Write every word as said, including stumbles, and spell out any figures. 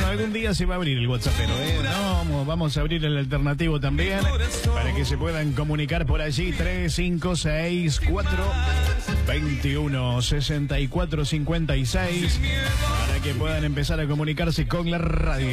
algún día se va a abrir el WhatsAppero, ¿eh? No, vamos a abrir el alternativo también para que se puedan comunicar por allí. Tres cinco seis cuatro veintiuno sesenta y cuatro cincuenta y seis para que puedan empezar a comunicarse con la radio.